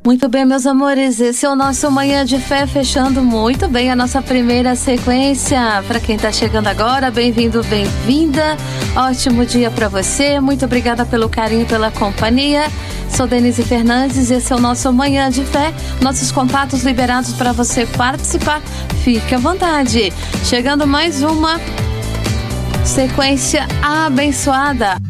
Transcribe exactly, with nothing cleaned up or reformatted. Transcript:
Muito bem, meus amores, esse é o nosso Manhã de Fé, fechando muito bem a nossa primeira sequência. Para quem está chegando agora, bem-vindo, bem-vinda. Ótimo dia para você. Muito obrigada pelo carinho, pela companhia. Sou Denise Fernandes, esse é o nosso Manhã de Fé. Nossos contatos liberados para você participar. Fique à vontade. Chegando mais uma sequência abençoada.